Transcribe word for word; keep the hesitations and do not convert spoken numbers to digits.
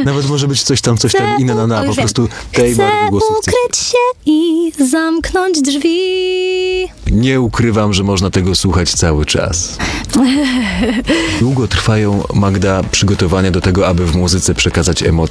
Nawet może być coś tam, coś tam inne na na, po prostu tej Chcę barwy głosów. ukryć się i zamknąć drzwi. Nie ukrywam, że można tego słuchać cały czas. Długo trwają, Magda, przygotowania do tego, aby w muzyce przekazać emocje.